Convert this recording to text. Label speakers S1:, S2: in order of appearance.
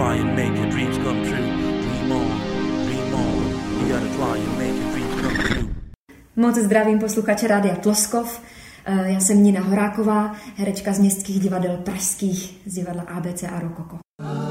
S1: try and make your dreams come true. Dream on, you gotta try and make your dreams come true.
S2: Moc zdravím posluchače Rádia Tloskov. Já jsem Nina Horáková, herečka z městských divadel pražských, z divadla ABC a Rokoko.